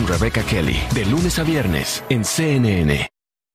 con Rebecca Kelly, de lunes a viernes en CNN.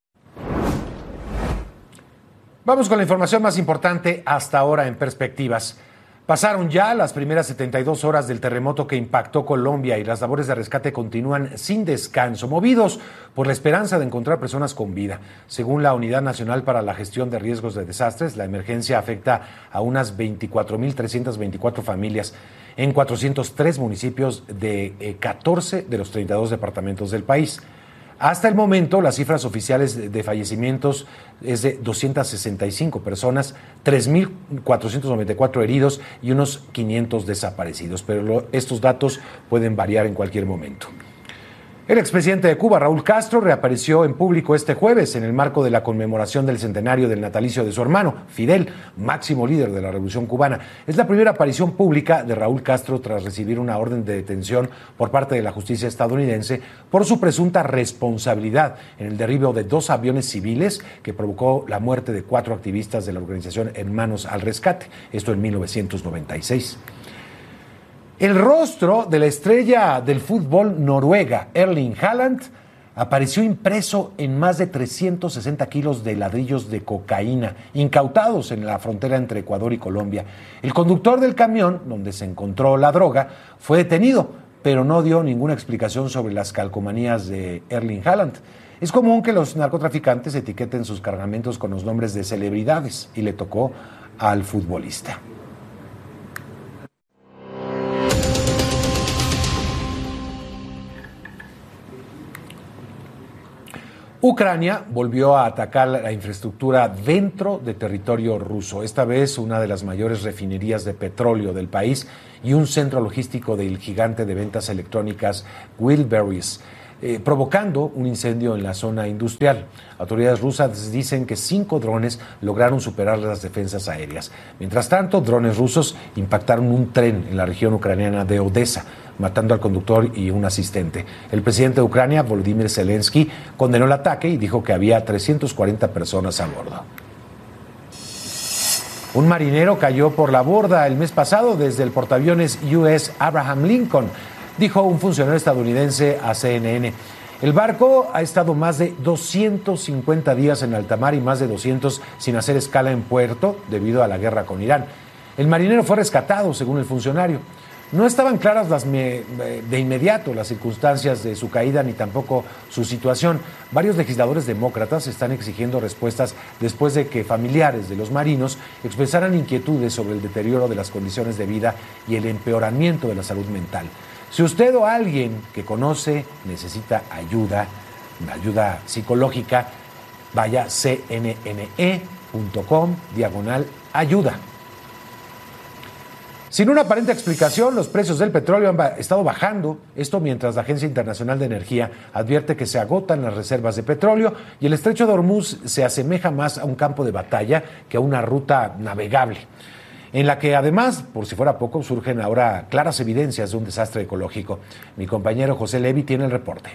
Vamos con la información más importante hasta ahora en Perspectivas. Pasaron ya las primeras 72 horas del terremoto que impactó Colombia y las labores de rescate continúan sin descanso, movidos por la esperanza de encontrar personas con vida. Según la Unidad Nacional para la Gestión de Riesgos de Desastres, la emergencia afecta a unas 24.324 familias en 403 municipios de 14 de los 32 departamentos del país. Hasta el momento, las cifras oficiales de fallecimientos es de 265 personas, 3.494 heridos y unos 500 desaparecidos, pero estos datos pueden variar en cualquier momento. El expresidente de Cuba, Raúl Castro, reapareció en público este jueves en el marco de la conmemoración del centenario del natalicio de su hermano, Fidel, máximo líder de la Revolución Cubana. Es la primera aparición pública de Raúl Castro tras recibir una orden de detención por parte de la justicia estadounidense por su presunta responsabilidad en el derribo de 2 aviones civiles que provocó la muerte de 4 activistas de la organización Hermanos al Rescate, esto en 1996. El rostro de la estrella del fútbol noruega, Erling Haaland, apareció impreso en más de 360 kilos de ladrillos de cocaína, incautados en la frontera entre Ecuador y Colombia. El conductor del camión, donde se encontró la droga, fue detenido, pero no dio ninguna explicación sobre las calcomanías de Erling Haaland. Es común que los narcotraficantes etiqueten sus cargamentos con los nombres de celebridades, y le tocó al futbolista. Ucrania volvió a atacar la infraestructura dentro de territorio ruso, esta vez una de las mayores refinerías de petróleo del país y un centro logístico del gigante de ventas electrónicas Wildberries, provocando un incendio en la zona industrial. Autoridades rusas dicen que 5 drones lograron superar las defensas aéreas. Mientras tanto, drones rusos impactaron un tren en la región ucraniana de Odessa, matando al conductor y un asistente. El presidente de Ucrania, Volodymyr Zelensky, condenó el ataque y dijo que había 340 personas a bordo. Un marinero cayó por la borda el mes pasado desde el portaaviones US Abraham Lincoln, dijo un funcionario estadounidense a CNN. El barco ha estado más de 250 días en alta mar y más de 200 sin hacer escala en puerto debido a la guerra con Irán. El marinero fue rescatado, según el funcionario. No estaban claras de inmediato las circunstancias de su caída ni tampoco su situación. Varios legisladores demócratas están exigiendo respuestas después de que familiares de los marinos expresaran inquietudes sobre el deterioro de las condiciones de vida y el empeoramiento de la salud mental. Si usted o alguien que conoce necesita ayuda psicológica, vaya a cnne.com/ayuda. Sin una aparente explicación, los precios del petróleo han estado bajando, esto mientras la Agencia Internacional de Energía advierte que se agotan las reservas de petróleo y el estrecho de Hormuz se asemeja más a un campo de batalla que a una ruta navegable, en la que además, por si fuera poco, surgen ahora claras evidencias de un desastre ecológico. Mi compañero José Levi tiene el reporte.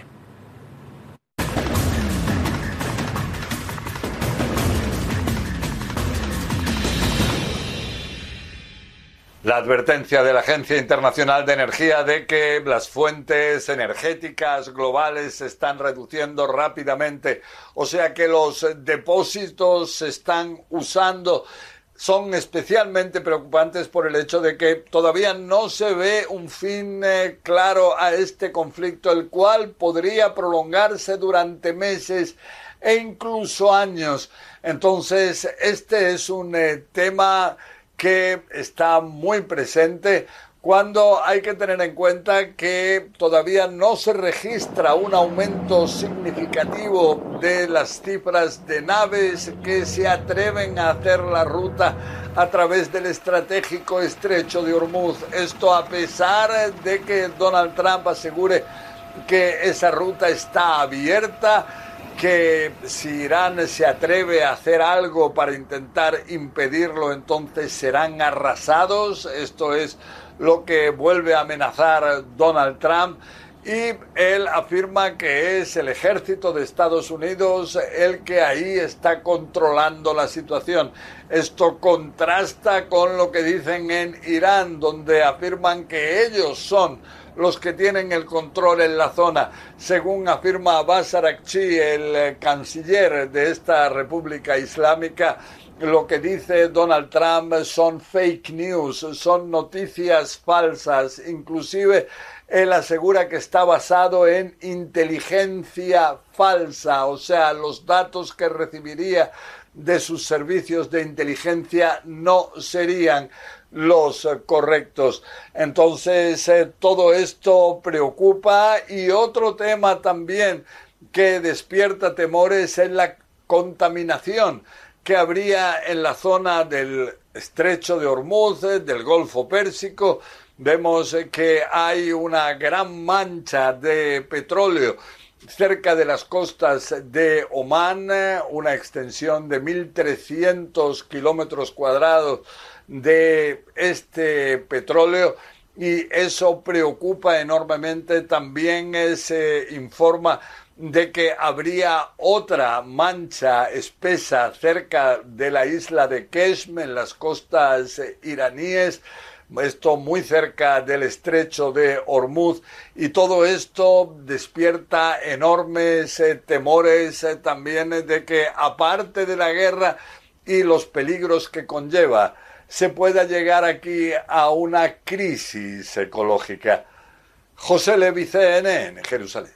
La advertencia de la Agencia Internacional de Energía de que las fuentes energéticas globales se están reduciendo rápidamente, o sea que los depósitos se están usando, son especialmente preocupantes por el hecho de que todavía no se ve un fin claro a este conflicto, el cual podría prolongarse durante meses e incluso años. Entonces, este es un tema que está muy presente cuando hay que tener en cuenta que todavía no se registra un aumento significativo de las cifras de naves que se atreven a hacer la ruta a través del estratégico estrecho de Hormuz. Esto a pesar de que Donald Trump asegure que esa ruta está abierta, que si Irán se atreve a hacer algo para intentar impedirlo, entonces serán arrasados. Esto es lo que vuelve a amenazar Donald Trump. Y él afirma que es el ejército de Estados Unidos el que ahí está controlando la situación. Esto contrasta con lo que dicen en Irán, donde afirman que ellos son los que tienen el control en la zona. Según afirma Abbas Araghchi, el canciller de esta República Islámica, lo que dice Donald Trump son fake news, son noticias falsas. Inclusive él asegura que está basado en inteligencia falsa, o sea, los datos que recibiría de sus servicios de inteligencia no serían los correctos. Entonces, todo esto preocupa. Y otro tema también que despierta temores es la contaminación que habría en la zona del estrecho de Hormuz, del Golfo Pérsico. Vemos que hay una gran mancha de petróleo cerca de las costas de Omán, una extensión de 1.300 kilómetros cuadrados de este petróleo, y eso preocupa enormemente. También se informa de que habría otra mancha espesa cerca de la isla de Keshm, en las costas iraníes, esto muy cerca del estrecho de Hormuz, y todo esto despierta enormes temores también de que, aparte de la guerra y los peligros que conlleva, se pueda llegar aquí a una crisis ecológica. José Levi, CNN, en Jerusalén.